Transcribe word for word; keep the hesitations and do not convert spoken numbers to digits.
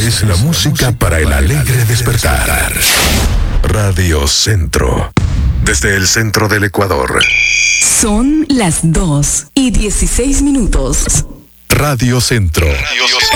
es la música para el alegre despertar. Radio Centro. Desde el centro del Ecuador. Son las dos y dieciséis minutos. Radio Centro. Radio Centro.